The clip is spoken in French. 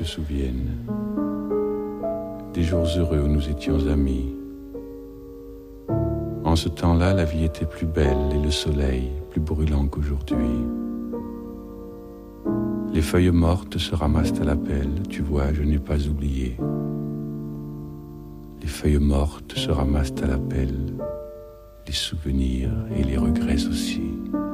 souvienne des jours heureux où nous étions amis. En ce temps-là, la vie était plus belle et le soleil plus brûlant qu'aujourd'hui. Les feuilles mortes se ramassent à la pelle, tu vois, je n'ai pas oublié. Les feuilles mortes se ramassent à la pelle, les souvenirs et les regrets aussi.